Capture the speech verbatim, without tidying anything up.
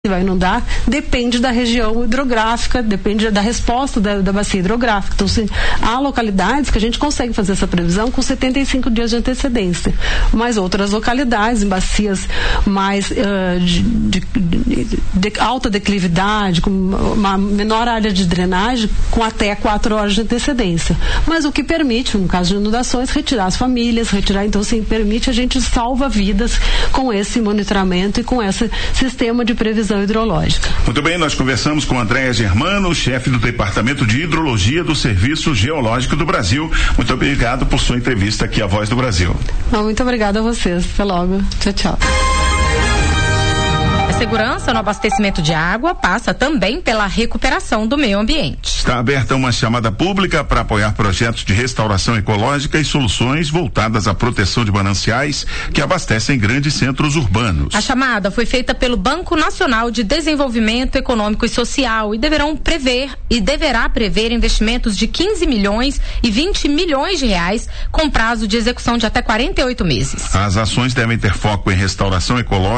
vai inundar, depende da região hidrográfica, depende da resposta da, da bacia hidrográfica. Então, se, há localidades que a gente consegue fazer essa previsão com setenta e cinco dias de antecedência, mas outras localidades, em bacias mais uh, de, de, de, de alta declividade, com uma menor área de drenagem, com até quatro horas de antecedência. Mas o que permite, no caso de inundações, retirar as famílias, retirar, então, sim, permite, a gente salva vidas com esse monitoramento e com esse sistema de previsão hidrológica. Muito bem, nós conversamos com Andréa Germano, chefe do Departamento de Hidrologia do Serviço Geológico do Brasil. Muito obrigado por sua entrevista aqui à Voz do Brasil. Muito obrigada a vocês. Até logo. Tchau, tchau. A segurança no abastecimento de água passa também pela recuperação do meio ambiente. Está aberta uma chamada pública para apoiar projetos de restauração ecológica e soluções voltadas à proteção de mananciais que abastecem grandes centros urbanos. A chamada foi feita pelo Banco Nacional de Desenvolvimento Econômico e Social e deverão prever e deverá prever investimentos de quinze milhões e vinte milhões de reais com prazo de execução de até quarenta e oito meses. As ações devem ter foco em restauração ecológica